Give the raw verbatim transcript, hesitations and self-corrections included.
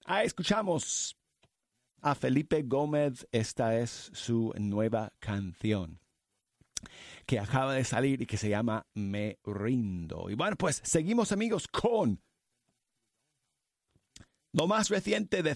Ah, escuchamos a Felipe Gómez. Esta es su nueva canción que acaba de salir y que se llama Me Rindo. Y bueno, pues seguimos, amigos, con lo más reciente de